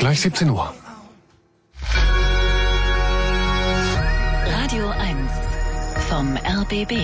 Gleich 17 Uhr. Radio 1 vom RBB.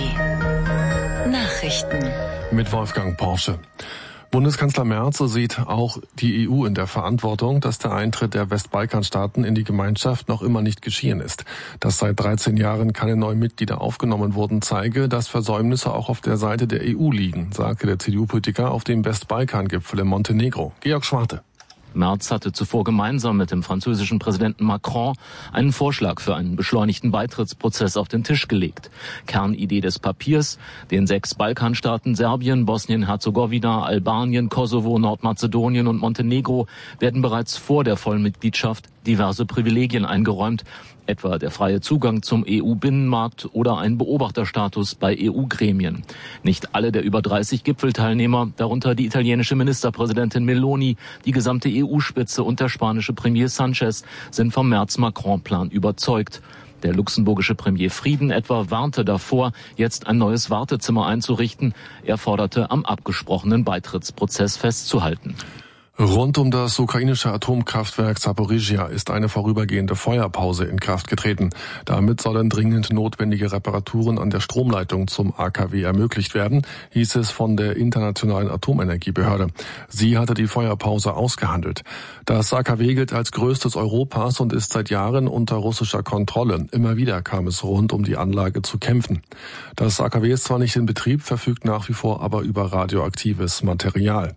Nachrichten. Mit Wolfgang Porsche. Bundeskanzler Merz sieht auch die EU in der Verantwortung, dass der Eintritt der Westbalkanstaaten in die Gemeinschaft noch immer nicht geschehen ist. Dass seit 13 Jahren keine neuen Mitglieder aufgenommen wurden, zeige, dass Versäumnisse auch auf der Seite der EU liegen, sagte der CDU-Politiker auf dem Westbalkan-Gipfel in Montenegro. Georg Schwarte. Merz hatte zuvor gemeinsam mit dem französischen Präsidenten Macron einen Vorschlag für einen beschleunigten Beitrittsprozess auf den Tisch gelegt. Kernidee des Papiers: den 6 Balkanstaaten Serbien, Bosnien-Herzegowina, Albanien, Kosovo, Nordmazedonien und Montenegro werden bereits vor der Vollmitgliedschaft diverse Privilegien eingeräumt, etwa der freie Zugang zum EU-Binnenmarkt oder ein Beobachterstatus bei EU-Gremien. Nicht alle der über 30 Gipfelteilnehmer, darunter die italienische Ministerpräsidentin Meloni, die gesamte EU-Spitze und der spanische Premier Sanchez, sind vom Merz-Macron-Plan überzeugt. Der luxemburgische Premier Frieden etwa warnte davor, jetzt ein neues Wartezimmer einzurichten. Er forderte, am abgesprochenen Beitrittsprozess festzuhalten. Rund um das ukrainische Atomkraftwerk Zaporizhzhia ist eine vorübergehende Feuerpause in Kraft getreten. Damit sollen dringend notwendige Reparaturen an der Stromleitung zum AKW ermöglicht werden, hieß es von der Internationalen Atomenergiebehörde. Sie hatte die Feuerpause ausgehandelt. Das AKW gilt als größtes Europas und ist seit Jahren unter russischer Kontrolle. Immer wieder kam es rund um die Anlage zu Kämpfen. Das AKW ist zwar nicht in Betrieb, verfügt nach wie vor aber über radioaktives Material.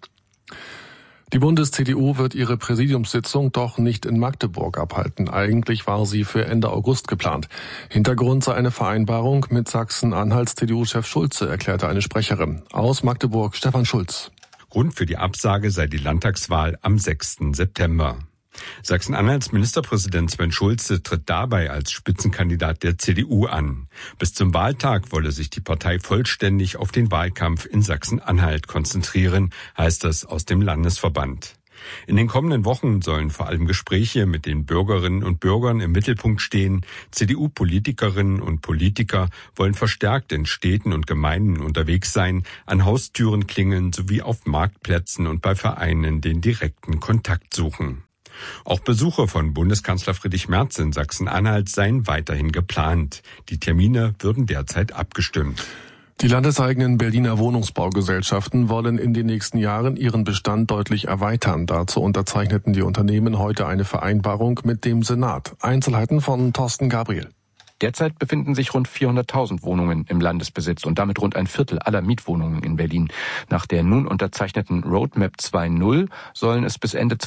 Die Bundes-CDU wird ihre Präsidiumssitzung doch nicht in Magdeburg abhalten. Eigentlich war sie für Ende August geplant. Hintergrund sei eine Vereinbarung mit Sachsen-Anhalts CDU-Chef Schulze, erklärte eine Sprecherin. Aus Magdeburg Stefan Schulz. Grund für die Absage sei die Landtagswahl am 6. September. Sachsen-Anhalts Ministerpräsident Sven Schulze tritt dabei als Spitzenkandidat der CDU an. Bis zum Wahltag wolle sich die Partei vollständig auf den Wahlkampf in Sachsen-Anhalt konzentrieren, heißt es aus dem Landesverband. In den kommenden Wochen sollen vor allem Gespräche mit den Bürgerinnen und Bürgern im Mittelpunkt stehen. CDU-Politikerinnen und Politiker wollen verstärkt in Städten und Gemeinden unterwegs sein, an Haustüren klingeln sowie auf Marktplätzen und bei Vereinen den direkten Kontakt suchen. Auch Besuche von Bundeskanzler Friedrich Merz in Sachsen-Anhalt seien weiterhin geplant. Die Termine würden derzeit abgestimmt. Die landeseigenen Berliner Wohnungsbaugesellschaften wollen in den nächsten Jahren ihren Bestand deutlich erweitern. Dazu unterzeichneten die Unternehmen heute eine Vereinbarung mit dem Senat. Einzelheiten von Thorsten Gabriel. Derzeit befinden sich rund 400.000 Wohnungen im Landesbesitz und damit rund ein Viertel aller Mietwohnungen in Berlin. Nach der nun unterzeichneten Roadmap 2.0 sollen es bis Ende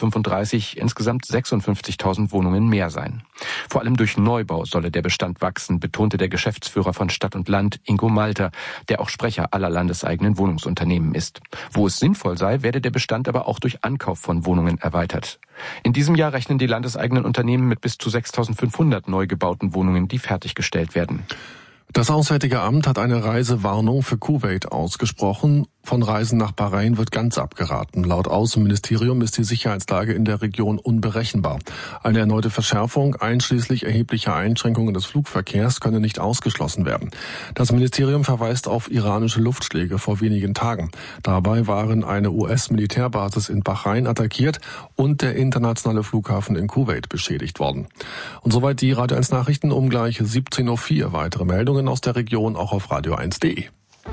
2035 insgesamt 56.000 Wohnungen mehr sein. Vor allem durch Neubau solle der Bestand wachsen, betonte der Geschäftsführer von Stadt und Land, Ingo Malter, der auch Sprecher aller landeseigenen Wohnungsunternehmen ist. Wo es sinnvoll sei, werde der Bestand aber auch durch Ankauf von Wohnungen erweitert. In diesem Jahr rechnen die landeseigenen Unternehmen mit bis zu 6.500 neu gebauten Wohnungen, die fertiggestellt werden. Das Auswärtige Amt hat eine Reisewarnung für Kuwait ausgesprochen. Von Reisen nach Bahrain wird ganz abgeraten. Laut Außenministerium ist die Sicherheitslage in der Region unberechenbar. Eine erneute Verschärfung einschließlich erheblicher Einschränkungen des Flugverkehrs könne nicht ausgeschlossen werden. Das Ministerium verweist auf iranische Luftschläge vor wenigen Tagen. Dabei waren eine US-Militärbasis in Bahrain attackiert und der internationale Flughafen in Kuwait beschädigt worden. Und soweit die Radio 1 Nachrichten um gleich 17.04 Uhr. Weitere Meldungen aus der Region auch auf radio1.de.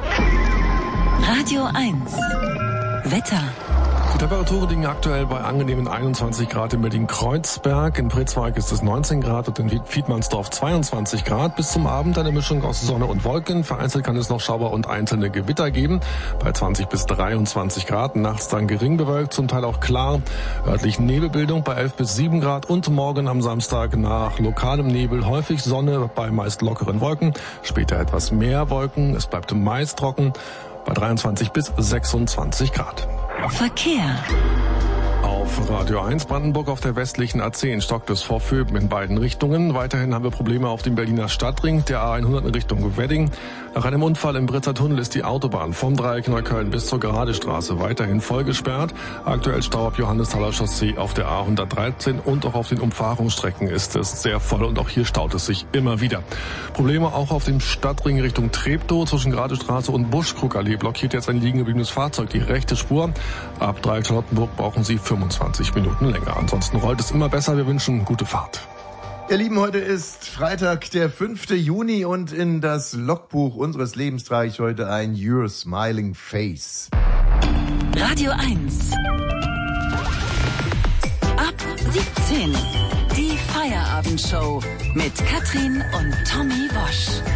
Radio 1 Wetter. Die Temperaturen liegen aktuell bei angenehmen 21 Grad in Berlin-Kreuzberg. In Pritzwalk ist es 19 Grad und in Wiedmannsdorf 22 Grad. Bis zum Abend eine Mischung aus Sonne und Wolken. Vereinzelt kann es noch Schauer und einzelne Gewitter geben. Bei 20 bis 23 Grad. Nachts dann gering bewölkt, zum Teil auch klar. Örtlich Nebelbildung bei 11 bis 7 Grad. Und morgen am Samstag nach lokalem Nebel häufig Sonne bei meist lockeren Wolken. Später etwas mehr Wolken. Es bleibt meist trocken bei 23 bis 26 Grad. Verkehr. Auf Radio 1 Brandenburg auf der westlichen A10 stockt es vor Vöben in beiden Richtungen. Weiterhin haben wir Probleme auf dem Berliner Stadtring, der A100 in Richtung Wedding. Nach einem Unfall im Britzer Tunnel ist die Autobahn vom Dreieck Neukölln bis zur Geradestraße weiterhin voll gesperrt. Aktuell Stau ab Johannesthaler Chaussee auf der A113 und auch auf den Umfahrungsstrecken ist es sehr voll und auch hier staut es sich immer wieder. Probleme auch auf dem Stadtring Richtung Treptow zwischen Geradestraße und Buschkrugallee blockiert jetzt ein liegen gebliebenes Fahrzeug die rechte Spur. Ab Dreieck Charlottenburg brauchen Sie 25 Minuten länger. Ansonsten rollt es immer besser. Wir wünschen gute Fahrt. Ihr Lieben, heute ist Freitag, der 5. Juni und in das Logbuch unseres Lebens trage ich heute ein Your Smiling Face. Radio 1. Ab 17. Die Feierabendshow mit Katrin und Tommy Wosch.